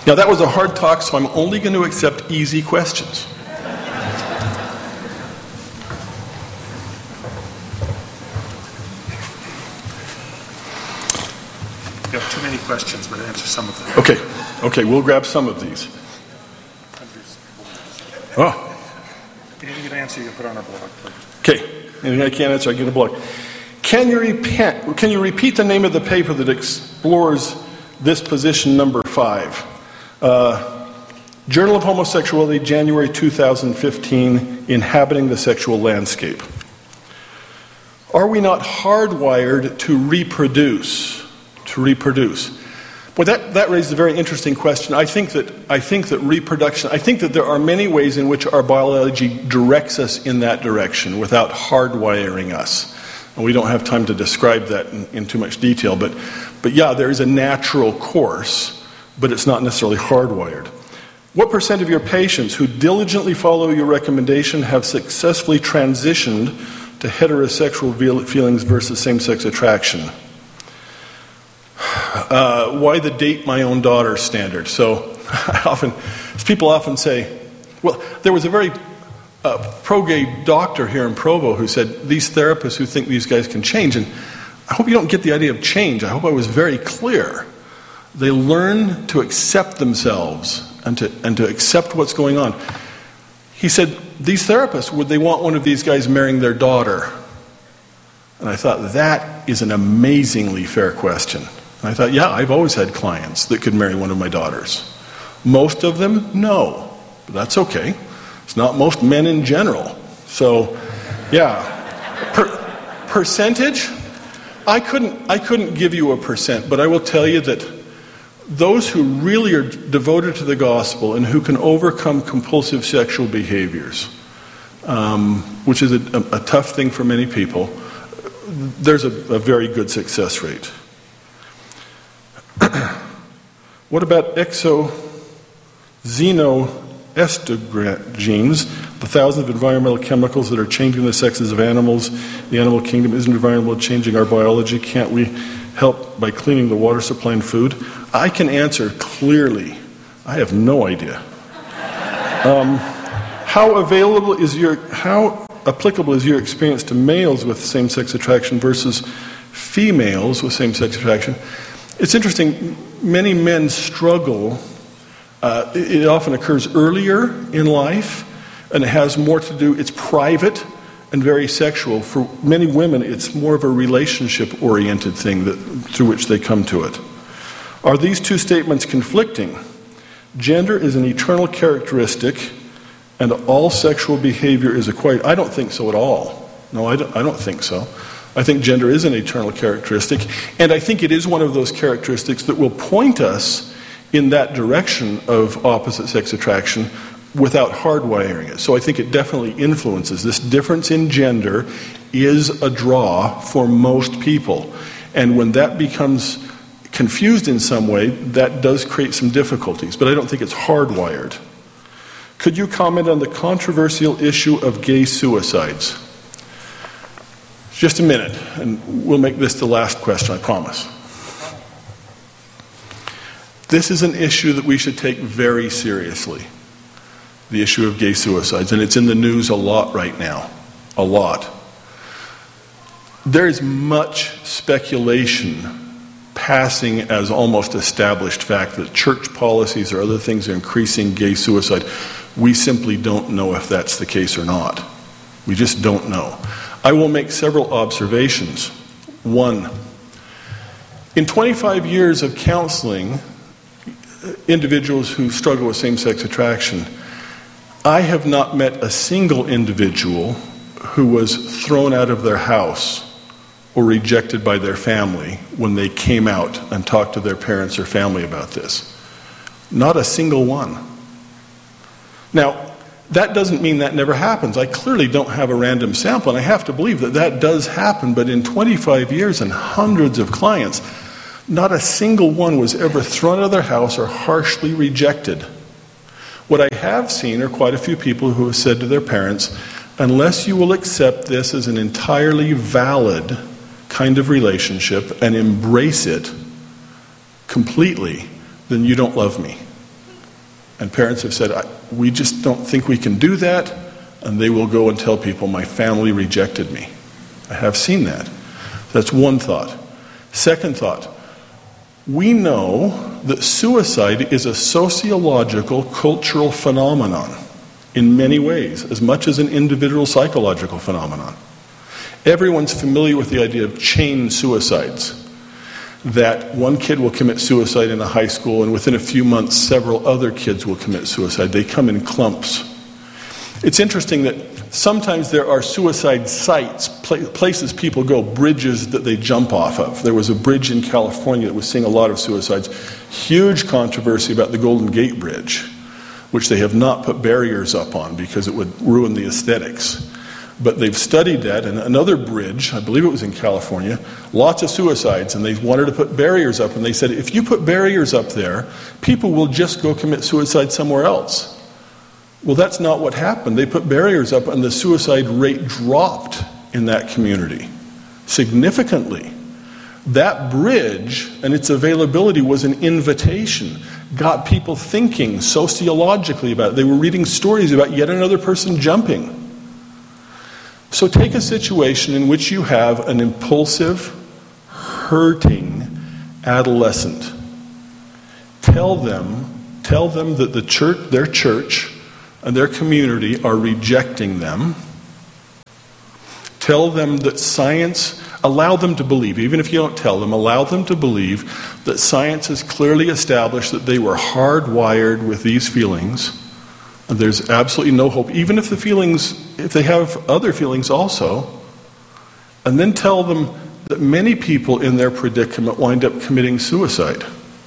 Now that was a hard talk, so I'm only going to accept easy questions. You have too many questions, but answer some of them. Okay, we'll grab some of these. Oh. Anything you can answer, you put on our blog, please. Okay, anything I can't answer, I get a blog. Can you repeat the name of the paper that explores this position number 5? Journal of Homosexuality, January 2015, Inhabiting the Sexual Landscape. Are we not hardwired to reproduce? Well, that raises a very interesting question. I think that reproduction, I think that there are many ways in which our biology directs us in that direction without hardwiring us. And we don't have time to describe that in too much detail, but yeah, there is a natural course, but it's not necessarily hardwired. What % of your patients who diligently follow your recommendation have successfully transitioned to heterosexual feelings versus same-sex attraction? Why the date my own daughter standard? So people often say, well, there was a very pro-gay doctor here in Provo who said, these therapists who think these guys can change, and I hope you don't get the idea of change. I hope I was very clear. They learn to accept themselves and to accept what's going on. He said, these therapists, would they want one of these guys marrying their daughter? And I thought, that is an amazingly fair question. And I thought, yeah, I've always had clients that could marry one of my daughters. Most of them, no. But that's okay. It's not most men in general. So, yeah. Percentage? I couldn't give you a percent, but I will tell you that those who really are devoted to the gospel and who can overcome compulsive sexual behaviors, which is a tough thing for many people, there's a very good success rate. What about exoxenoestrogens, the thousands of environmental chemicals that are changing the sexes of animals? The animal kingdom isn't environmental changing our biology. Can't we help by cleaning the water supply and food? I can answer clearly. I have no idea. How applicable is your experience to males with same-sex attraction versus females with same-sex attraction? It's interesting, many men struggle. It often occurs earlier in life, and it has more to do, it's private and very sexual. For many women, it's more of a relationship-oriented thing through which they come to it. Are these two statements conflicting? Gender is an eternal characteristic, and all sexual behavior is acquired. I don't think so at all. No, I don't think so. I think gender is an eternal characteristic, and I think it is one of those characteristics that will point us in that direction of opposite sex attraction without hardwiring it. So I think it definitely influences. This difference in gender is a draw for most people, and when that becomes confused in some way, that does create some difficulties, but I don't think it's hardwired. Could you comment on the controversial issue of gay suicides? Just a minute, and we'll make this the last question, I promise. This is an issue that we should take very seriously, the issue of gay suicides, and it's in the news a lot right now, a lot. There is much speculation passing as almost established fact that church policies or other things are increasing gay suicide. We simply don't know if that's the case or not. We just don't know. I will make several observations. One, in 25 years of counseling individuals who struggle with same-sex attraction, I have not met a single individual who was thrown out of their house or rejected by their family when they came out and talked to their parents or family about this. Not a single one. Now, that doesn't mean that never happens. I clearly don't have a random sample, and I have to believe that that does happen, but in 25 years and hundreds of clients, not a single one was ever thrown out of their house or harshly rejected. What I have seen are quite a few people who have said to their parents, unless you will accept this as an entirely valid kind of relationship and embrace it completely, then you don't love me. And parents have said, we just don't think we can do that, and they will go and tell people, my family rejected me. I have seen that. That's one thought. Second thought, we know that suicide is a sociological, cultural phenomenon in many ways, as much as an individual psychological phenomenon. Everyone's familiar with the idea of chain suicides, that one kid will commit suicide in a high school, and within a few months, several other kids will commit suicide. They come in clumps. It's interesting that sometimes there are suicide sites, places people go, bridges that they jump off of. There was a bridge in California that was seeing a lot of suicides. Huge controversy about the Golden Gate Bridge, which they have not put barriers up on because it would ruin the aesthetics. But they've studied that, and another bridge, I believe it was in California, lots of suicides, and they wanted to put barriers up, and they said, if you put barriers up there, people will just go commit suicide somewhere else. Well, that's not what happened. They put barriers up, and the suicide rate dropped in that community significantly. That bridge and its availability was an invitation, got people thinking sociologically about it. They were reading stories about yet another person jumping. So take a situation in which you have an impulsive, hurting adolescent. Tell them that the church, their church and their community are rejecting them. Tell them that science, allow them to believe, even if you don't tell them, allow them to believe that science has clearly established that they were hardwired with these feelings. And there's absolutely no hope, even if if they have other feelings also. And then tell them that many people in their predicament wind up committing suicide.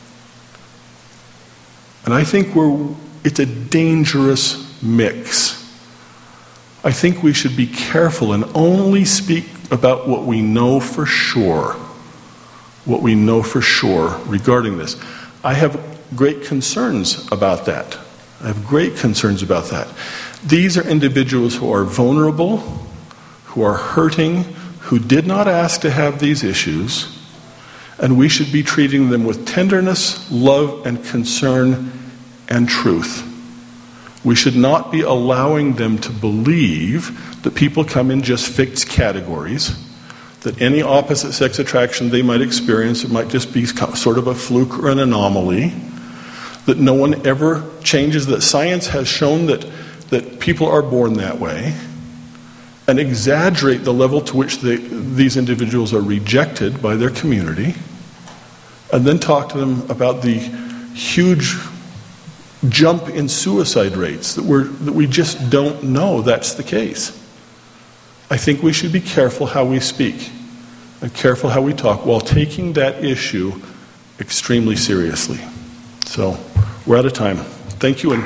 And I think it's a dangerous mix. I think we should be careful and only speak about what we know for sure. What we know for sure regarding this. I have great concerns about that. I have great concerns about that. These are individuals who are vulnerable, who are hurting, who did not ask to have these issues, and we should be treating them with tenderness, love, and concern and truth. We should not be allowing them to believe that people come in just fixed categories, that any opposite sex attraction they might experience, it might just be sort of a fluke or an anomaly, that no one ever changes, that science has shown that people are born that way, and exaggerate the level to which these individuals are rejected by their community, and then talk to them about the huge jump in suicide rates that we just don't know that's the case. I think we should be careful how we speak and careful how we talk while taking that issue extremely seriously. So, we're out of time. Thank you, and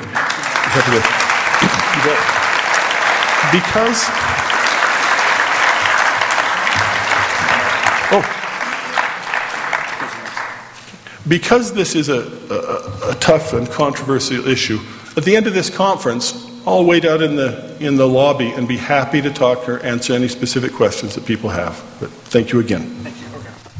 because this is a tough and controversial issue, at the end of this conference, I'll wait out in the lobby and be happy to talk or answer any specific questions that people have. But thank you again. Thank you.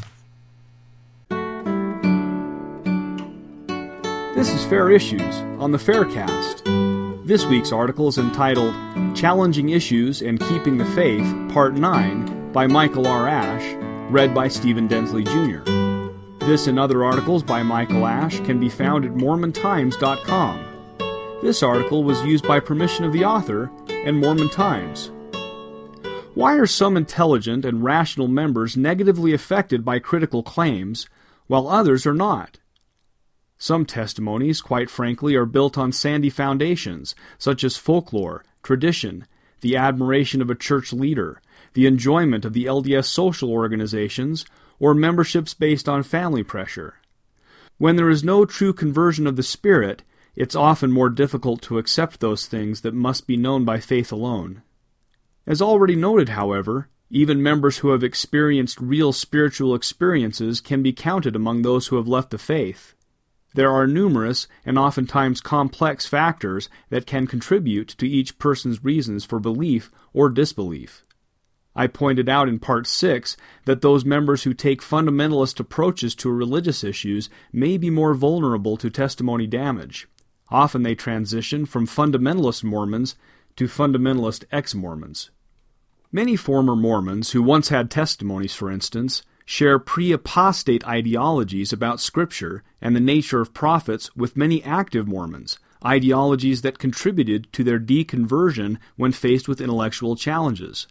This is Fair Issues on the Faircast. This week's article is entitled Challenging Issues and Keeping the Faith, Part 9, by Michael R. Ash, read by Stephen Densley Jr. This and other articles by Michael Ash can be found at MormonTimes.com. This article was used by permission of the author and Mormon Times. Why are some intelligent and rational members negatively affected by critical claims, while others are not? Some testimonies, quite frankly, are built on sandy foundations, such as folklore, tradition, the admiration of a church leader, the enjoyment of the LDS social organizations, or memberships based on family pressure. When there is no true conversion of the spirit, it's often more difficult to accept those things that must be known by faith alone. As already noted, however, even members who have experienced real spiritual experiences can be counted among those who have left the faith. There are numerous and oftentimes complex factors that can contribute to each person's reasons for belief or disbelief. I pointed out in Part 6 that those members who take fundamentalist approaches to religious issues may be more vulnerable to testimony damage. Often they transition from fundamentalist Mormons to fundamentalist ex-Mormons. Many former Mormons, who once had testimonies, for instance, share pre-apostate ideologies about Scripture and the nature of prophets with many active Mormons, ideologies that contributed to their deconversion when faced with intellectual challenges.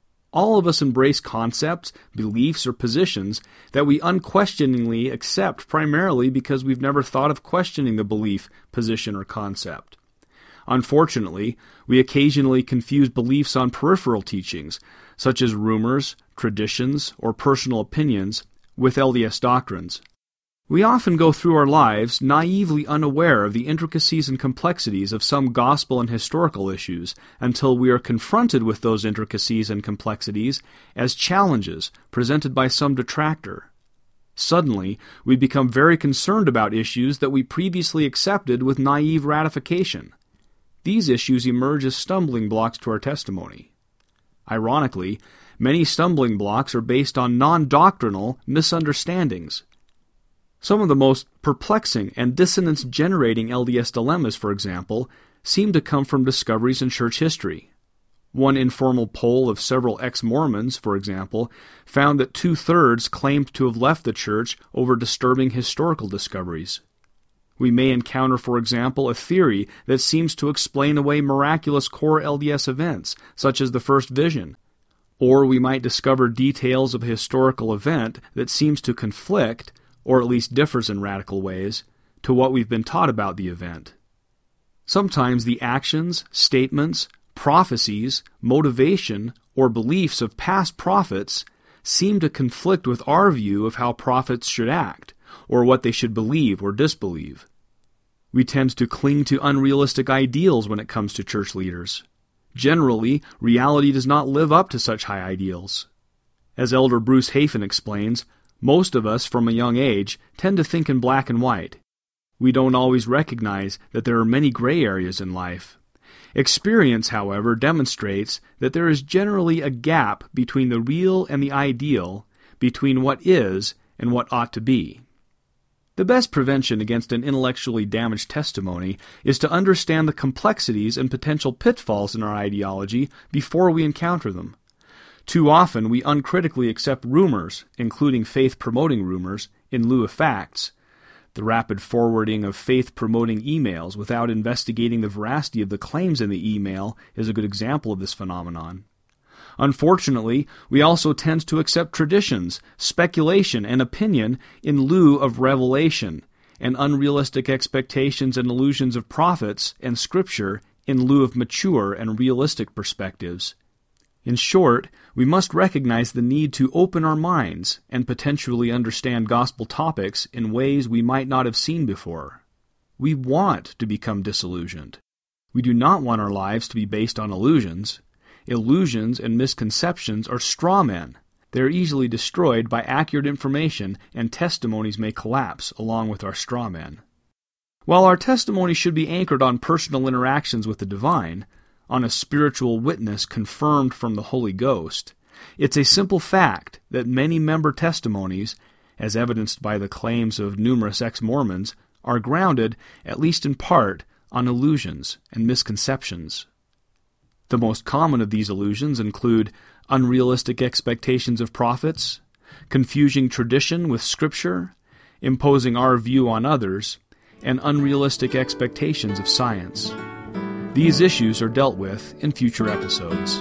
All of us embrace concepts, beliefs, or positions that we unquestioningly accept primarily because we've never thought of questioning the belief, position, or concept. Unfortunately, we occasionally confuse beliefs on peripheral teachings, such as rumors, traditions, or personal opinions, with LDS doctrines. We often go through our lives naively unaware of the intricacies and complexities of some gospel and historical issues until we are confronted with those intricacies and complexities as challenges presented by some detractor. Suddenly, we become very concerned about issues that we previously accepted with naive ratification. These issues emerge as stumbling blocks to our testimony. Ironically, many stumbling blocks are based on non-doctrinal misunderstandings. Some of the most perplexing and dissonance-generating LDS dilemmas, for example, seem to come from discoveries in church history. One informal poll of several ex-Mormons, for example, found that 2/3 claimed to have left the church over disturbing historical discoveries. We may encounter, for example, a theory that seems to explain away miraculous core LDS events, such as the first vision. Or we might discover details of a historical event that seems to conflict, or at least differs in radical ways, to what we've been taught about the event. Sometimes the actions, statements, prophecies, motivation, or beliefs of past prophets seem to conflict with our view of how prophets should act, or what they should believe or disbelieve. We tend to cling to unrealistic ideals when it comes to church leaders. Generally, reality does not live up to such high ideals. As Elder Bruce Hafen explains, most of us, from a young age, tend to think in black and white. We don't always recognize that there are many gray areas in life. Experience, however, demonstrates that there is generally a gap between the real and the ideal, between what is and what ought to be. The best prevention against an intellectually damaged testimony is to understand the complexities and potential pitfalls in our ideology before we encounter them. Too often we uncritically accept rumors, including faith-promoting rumors, in lieu of facts. The rapid forwarding of faith-promoting emails without investigating the veracity of the claims in the email is a good example of this phenomenon. Unfortunately, we also tend to accept traditions, speculation, and opinion in lieu of revelation, and unrealistic expectations and illusions of prophets and Scripture in lieu of mature and realistic perspectives. In short, we must recognize the need to open our minds and potentially understand gospel topics in ways we might not have seen before. We want to become disillusioned. We do not want our lives to be based on illusions. Illusions and misconceptions are straw men. They are easily destroyed by accurate information, and testimonies may collapse along with our straw men. While our testimony should be anchored on personal interactions with the divine, on a spiritual witness confirmed from the Holy Ghost, it's a simple fact that many member testimonies, as evidenced by the claims of numerous ex-Mormons, are grounded, at least in part, on illusions and misconceptions. The most common of these illusions include unrealistic expectations of prophets, confusing tradition with Scripture, imposing our view on others, and unrealistic expectations of science. These issues are dealt with in future episodes.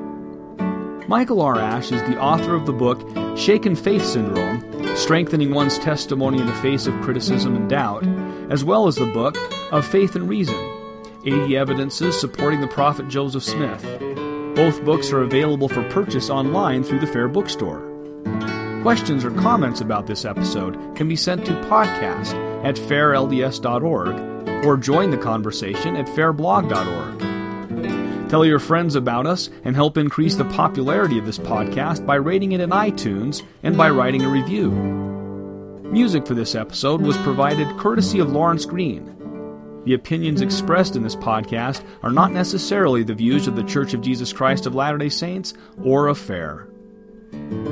Michael R. Ash is the author of the book Shaken Faith Syndrome, Strengthening One's Testimony in the Face of Criticism and Doubt, as well as the book Of Faith and Reason, 80 Evidences Supporting the Prophet Joseph Smith. Both books are available for purchase online through the Fair Bookstore. Questions or comments about this episode can be sent to podcast@fairlds.org or join the conversation at fairblog.org. Tell your friends about us and help increase the popularity of this podcast by rating it in iTunes and by writing a review. Music for this episode was provided courtesy of Lawrence Green. The opinions expressed in this podcast are not necessarily the views of the Church of Jesus Christ of Latter-day Saints or of FAIR.